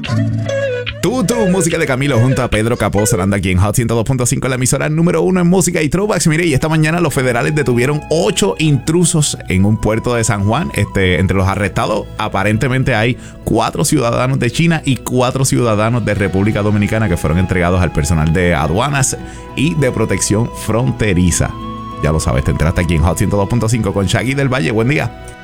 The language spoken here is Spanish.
Tu música de Camilo junto a Pedro Capó sonando aquí en Hot 102.5, la emisora número 1 en música y throwbacks. Mire, y esta mañana los federales detuvieron 8 intrusos en un puerto de San Juan. Entre los arrestados aparentemente hay 4 ciudadanos de China y 4 ciudadanos de República Dominicana que fueron entregados al personal de aduanas y de protección fronteriza. Ya lo sabes, te enteraste aquí en Hot 102.5 con Shaggy del Valle. Buen día.